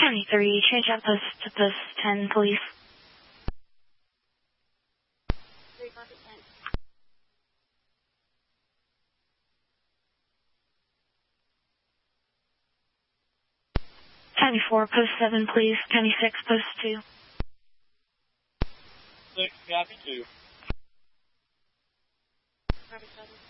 County 3, change out post to post 10, please. 3, copy 10. County 4, post 7, please. County 6, post 2. 6, copy 2. Copy 7.